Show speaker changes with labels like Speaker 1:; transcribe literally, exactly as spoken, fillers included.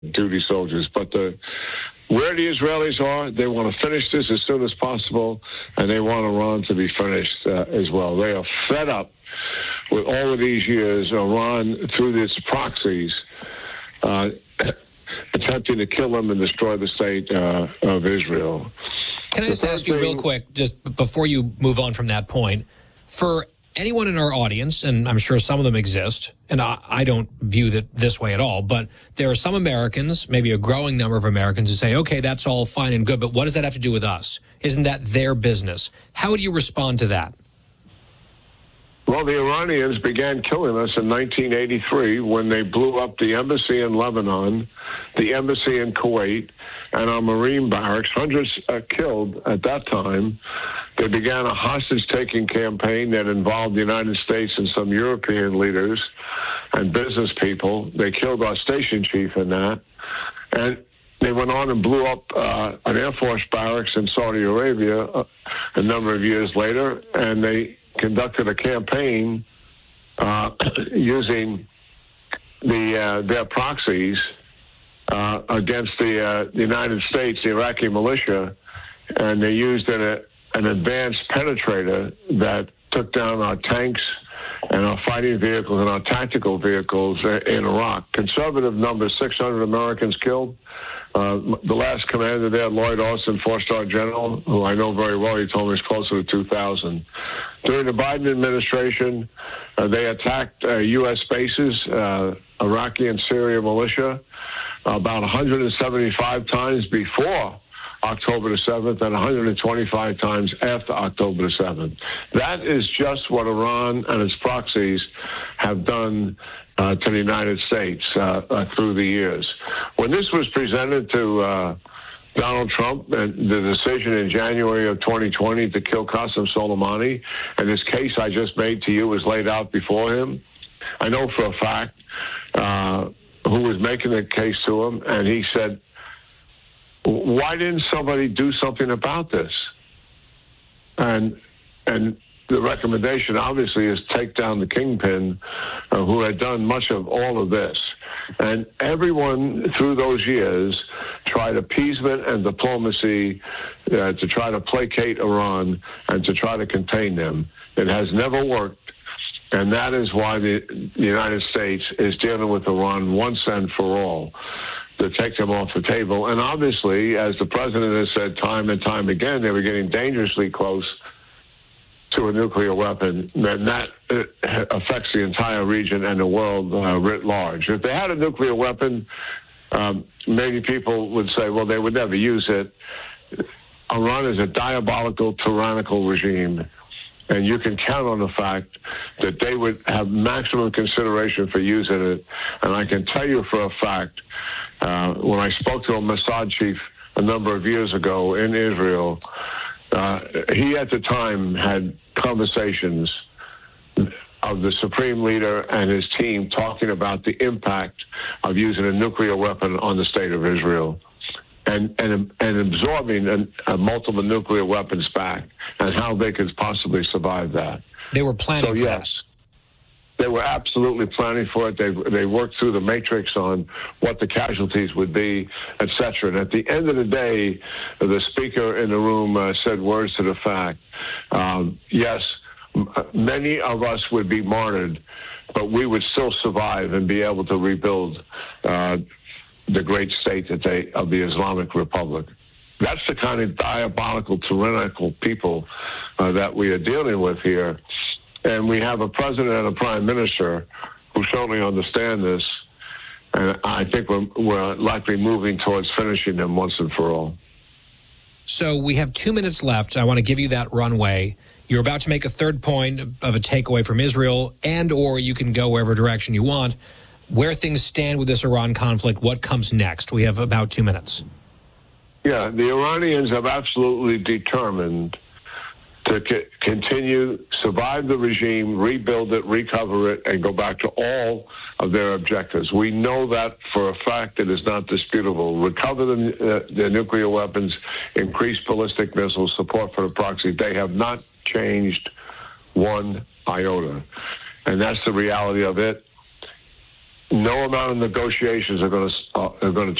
Speaker 1: duty soldiers. But the where the Israelis are, they want to finish this as soon as possible, and they want Iran to be finished uh, as well. They are fed up with all of these years, Iran, through its proxies, uh, attempting to kill them and destroy the state uh, of Israel.
Speaker 2: Can I just ask you real quick, just before you move on from that point, for anyone in our audience, and I'm sure some of them exist, and I, I don't view that this way at all, but there are some Americans, maybe a growing number of Americans, who say, okay, that's all fine and good, but what does that have to do with us? Isn't that their business? How would you respond to that?
Speaker 1: Well, the Iranians began killing us in nineteen eighty-three when they blew up the embassy in Lebanon, the embassy in Kuwait, and our Marine barracks. Hundreds uh, killed at that time. They began a hostage-taking campaign that involved the United States and some European leaders and business people. They killed our station chief in that. And they went on and blew up uh, an Air Force barracks in Saudi Arabia uh, a number of years later, and they conducted a campaign uh, using the uh, their proxies uh, against the, uh, the United States, the Iraqi militia, and they used an, an advanced penetrator that took down our tanks and our fighting vehicles and our tactical vehicles in Iraq. Conservative number, six hundred Americans killed. Uh, the last commander there, Lloyd Austin, four-star general, who I know very well, he told me it's closer to two thousand. During the Biden administration, uh, they attacked uh, U S bases, uh, Iraqi and Syria militia, about one hundred seventy-five times before October the seventh and one hundred twenty-five times after October the seventh. That is just what Iran and its proxies have done uh, to the United States uh, uh, through the years. When this was presented to uh, Donald Trump and the decision in January of twenty twenty to kill Qasem Soleimani, and this case I just made to you was laid out before him, I know for a fact uh, who was making the case to him, and he said, why didn't somebody do something about this? And and the recommendation, obviously, is take down the kingpin uh, who had done much of all of this. And everyone through those years tried appeasement and diplomacy uh, to try to placate Iran and to try to contain them. It has never worked. And that is why the, the United States is dealing with Iran once and for all, to take them off the table. And obviously, as the president has said time and time again, they were getting dangerously close to a nuclear weapon, and that affects the entire region and the world uh, writ large. If they had a nuclear weapon, um, many people would say, well, they would never use it. Iran is a diabolical, tyrannical regime, and you can count on the fact that they would have maximum consideration for using it. And I can tell you for a fact, uh, when I spoke to a Mossad chief a number of years ago in Israel, uh, he at the time had conversations of the supreme leader and his team talking about the impact of using a nuclear weapon on the state of Israel. And, and and absorbing a, a multiple nuclear weapons back, and how they could possibly survive that.
Speaker 2: They were planning
Speaker 1: so,
Speaker 2: for
Speaker 1: yes,
Speaker 2: that.
Speaker 1: They were absolutely planning for it. They they worked through the matrix on what the casualties would be, et cetera. And at the end of the day, the speaker in the room uh, said words to the fact, um, yes, m- many of us would be martyred, but we would still survive and be able to rebuild uh the great state that they of the Islamic Republic. That's the kind of diabolical, tyrannical people uh, that we are dealing with here. And we have a president and a prime minister who certainly understand this. And I think we're, we're likely moving towards finishing them once and for all.
Speaker 2: So we have two minutes left. I want to give you that runway. You're about to make a third point of a takeaway from Israel, and or you can go wherever direction you want. Where things stand with this Iran conflict, what comes next? We have about two minutes.
Speaker 1: Yeah, the Iranians have absolutely determined to c- continue, survive the regime, rebuild it, recover it, and go back to all of their objectives. We know that for a fact. It is not disputable. Recover the, uh, the nuclear weapons, increase ballistic missiles, support for the proxy. They have not changed one iota. And that's the reality of it. no amount of negotiations are going to uh, are going to